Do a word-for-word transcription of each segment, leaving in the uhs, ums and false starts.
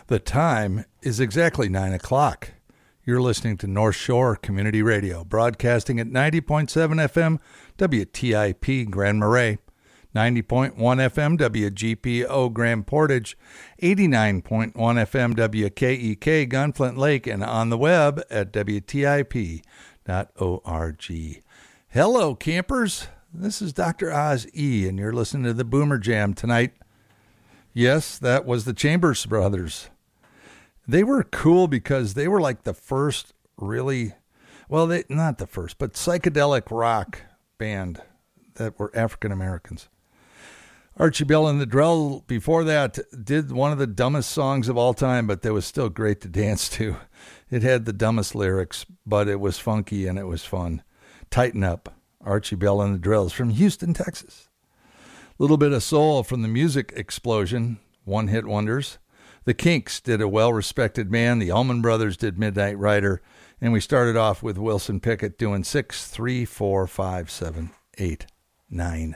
The time is exactly nine o'clock. You're listening to North Shore Community Radio, broadcasting at ninety point seven F M W T I P Grand Marais, ninety point one F M W G P O Grand Portage, eighty-nine point one F M W K E K Gunflint Lake, and on the web at W T I P dot org. Hello, campers. This is Doctor Oz E, and you're listening to the Boomer Jam tonight. Yes, that was the Chambers Brothers. They were cool because they were like the first really, well, they not the first, but psychedelic rock band that were African Americans. Archie Bell and the Drell before that did one of the dumbest songs of all time, but that was still great to dance to. It had the dumbest lyrics, but it was funky and it was fun. Tighten Up, Archie Bell and the Drells from Houston, Texas. A little bit of soul from the Music Explosion, One Hit Wonders. The Kinks did A Well-Respected Man. The Allman Brothers did Midnight Rider. And we started off with Wilson Pickett doing six, three, four, five, seven, eight, nine.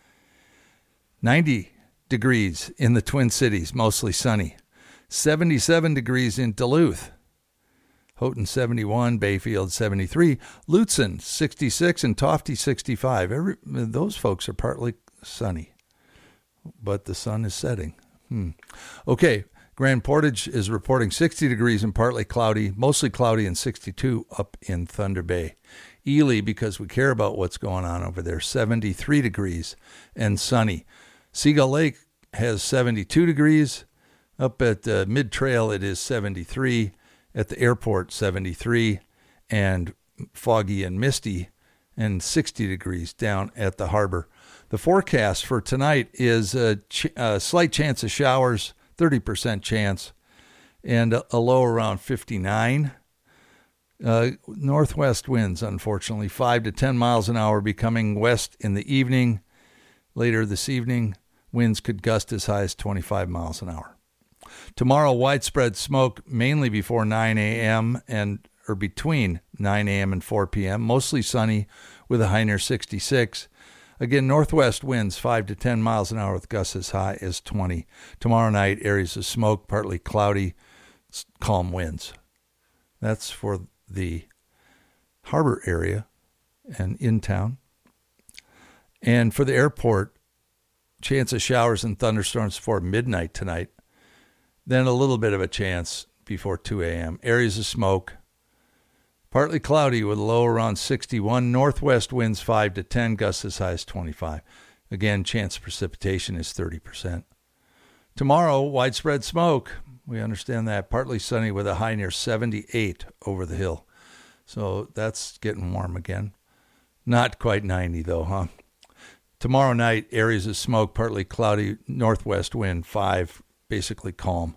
ninety degrees in the Twin Cities, mostly sunny. seventy-seven degrees in Duluth. Houghton seventy-one, Bayfield seventy-three, Lutsen sixty-six, and Tofty sixty-five. Every, those folks are partly sunny, but the sun is setting. Hmm. Okay. Grand Portage is reporting sixty degrees and partly cloudy, mostly cloudy, and sixty-two up in Thunder Bay. Ely, because we care about what's going on over there, seventy-three degrees and sunny. Seagull Lake has seventy-two degrees. Up at uh, Mid-Trail, it is seventy-three. At the airport, seventy-three. And foggy and misty, and sixty degrees down at the harbor. The forecast for tonight is a, ch- a slight chance of showers, thirty percent chance, and a, a low around fifty-nine. Uh, northwest winds, unfortunately, five to ten miles an hour, becoming west in the evening. Later this evening, winds could gust as high as twenty-five miles an hour. Tomorrow, widespread smoke, mainly before nine a.m. and or between nine a.m. and four p.m., mostly sunny with a high near sixty-six. Again, northwest winds five to ten miles an hour with gusts as high as twenty. Tomorrow night, areas of smoke, partly cloudy, calm winds. That's for the harbor area and in town. And for the airport, chance of showers and thunderstorms before midnight tonight. Then a little bit of a chance before two a.m. Areas of smoke, partly cloudy with a low around sixty-one. Northwest winds five to ten, gusts as high as twenty-five. Again, chance of precipitation is thirty percent. Tomorrow, widespread smoke. We understand that. Partly sunny with a high near seventy-eight over the hill. So that's getting warm again. Not quite ninety though, huh? Tomorrow night, areas of smoke, partly cloudy, northwest wind five, basically calm.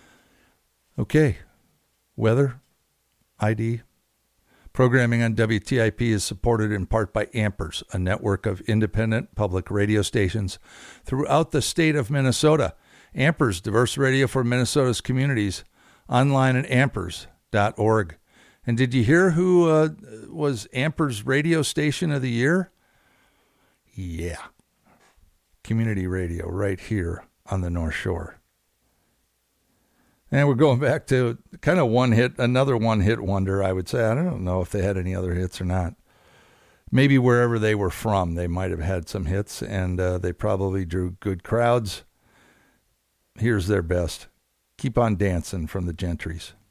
Okay, weather, I D. Programming on W T I P is supported in part by Ampers, a network of independent public radio stations throughout the state of Minnesota. Ampers, diverse radio for Minnesota's communities, online at ampers dot org. And did you hear who uh, was Ampers Radio Station of the Year? Yeah, community radio right here on the North Shore. And we're going back to kind of one hit, another one hit wonder, I would say. I don't know if they had any other hits or not. Maybe wherever they were from, they might have had some hits, and uh, they probably drew good crowds. Here's their best. Keep on Dancing from the Gentrys.